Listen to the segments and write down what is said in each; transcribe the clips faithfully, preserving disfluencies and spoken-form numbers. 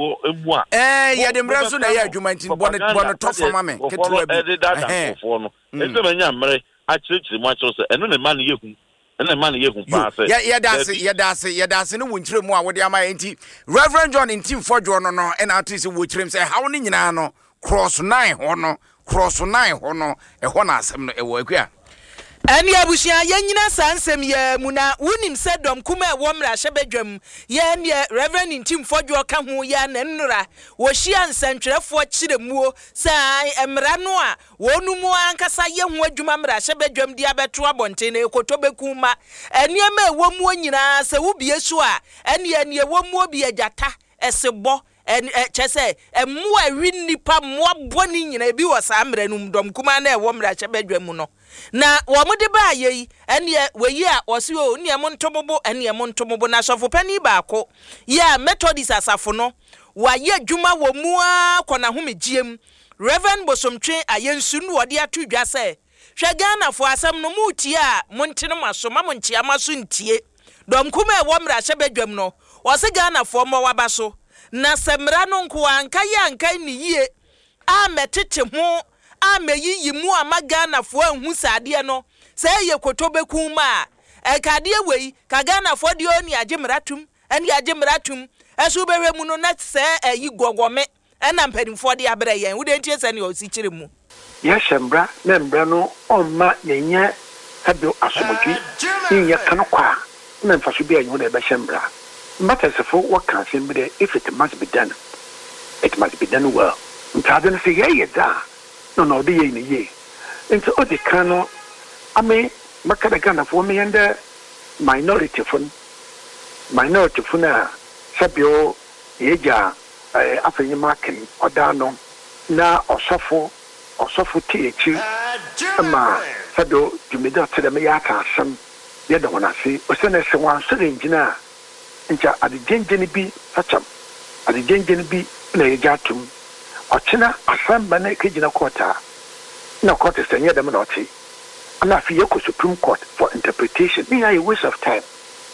for Ebua. Eh, ya de mra so na ya adwuma nti bono bono to fama me ketwa bi. Eh, for no. Ese menya mre a chirichiri mu a cho se eno ne ma ne yehu. Eno ma ne yehu pa se. Ya ya dase ya dase ya dase ne wonkyere mu a wo de ama nti Reverend John ntim fodwo no no e na atisi wo kyerem se hawo ne nyina no cross nine ho no cross nine ho no e ho na asem no e wo akua. Ani abushia yanyina sansem ye muna wunim sedom kuma e wo mra hyebedwam ye ne Reverend Ntim Fodwo ka ho ya na nnura wo hia nsantwerefo kiremuo sai emra no a wonumu ankasa ye ho adwuma mra hyebedwam dia beto abonte na ekotobeku ma eniema e wo mu nyina se wo bie so a ene ene e wo mu obi agata esebo en chese emu awi nipa mo boni nyina bi wo sa mra num dom kuma na e wo mra hyebedwam no na wo mu de ba yi ene weyi a osi o ne mo ntobobo ene mo ntobobo na sofo pani ba ko ya Methodist asafo no wa ye dwuma wo mu a kona homegiem Reverend Bosomtwe ayensu no wode atu dwa se hwe Ghana fo asem no mu tie a mo ntene maso ma mo ntia maso ntie dom kuma e wo mra hyebedwam no o se Ghana fo mo waba so na semra no nko anka ya anka ni yie a metete ho a meyiyi mu amagana fo anhu sade no se ye kotobeku ma e kade wei ka Ghana fo de oni agimratum ani agimratum esu bewe mu no na se ayi gogome ena mpanimfo de abere yen wo de ntie se ne o si kire mu ya shembra na mbra no omma yenye ado asomodwi yenye kanokwa na mfaso bi anyo na be shembra mbatasefo waka sembe if it must be done it must be done well ntade no se ye da no no de ye ni ye into o de kano ame makada Ghana for me and minority fun minority fun a sabio yeja afenye makin odano na osofo osofo tiechi ama sado jumida tede me ya ta asem ye de wona se o se na se wan so de ngina ncha adigenjeni bi sacham adigenjeni bi na yejatum ochina asamba na kejina kota na kota senye dem na oti ana fi yeko Supreme Court for interpretation me a waste of time.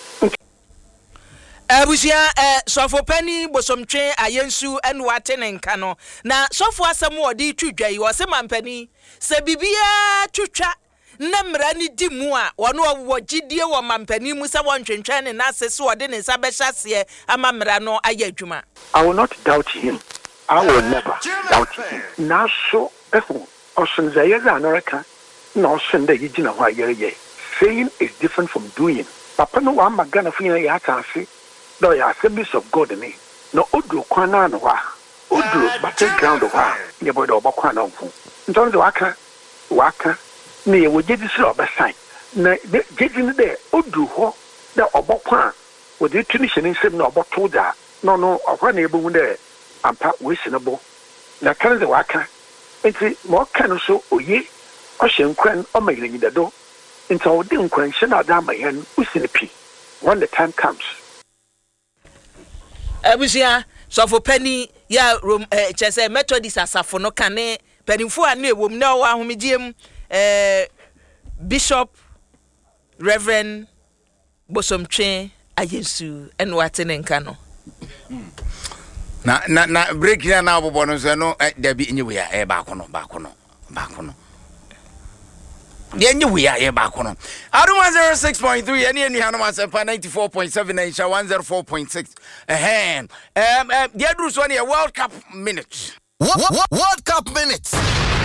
Abusia eh sofo pani Bosomtwe ayensu enu atene nka no na sofo asem odi twudwa yi o se mampani se bibia twutwa na mra ni di mu a wono wo gidie wo mampani mu se won twentwen ne na sese odi ne sa be hyase ama mra no ayadwuma. I will not doubt him. I will never doubt him. Now so ehu osunzaye za America na osunda yigina ho ayere saying is different from doing. Papa no wa magana fu ya atase do ya Assemblies of God ni no odu kwana no wa odu battleground wa ye boy do bakwa na nfu ntonze waka waka ne ye wojedi sira obesan na jedi ne de odu ho da obokwa wo de tunishin nsem na oboto da no no okwa na ebu de ampa wesinabo na kanze waka enti mo kan so oye o hyenkwan o mayirenyi dado enti o de nkwan hye na da mayen usinipi when the time comes. Abusia sofo pani ya rom eh, chese Methodist asafo no kane panimfo anu ewom na o ahomegiem eh Bishop Reverend Bosomtwe ayensu enu atene nka no na na na break ya na abobo no so no da bi nyi we ya e ba ko no ba ko no ba ko no de nyi we ya e ba ko no Adom one oh six point three ene enu hanu masepa ninety-four point seven and one oh four point six eh um um the adru so ne World Cup minute World Cup minutes